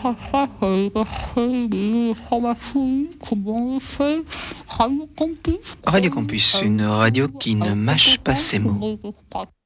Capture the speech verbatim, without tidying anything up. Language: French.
à ça, c'est passer des informations, comment on fait, Radio Campus. Radio Campus, une radio qui ne mâche pas ses mots.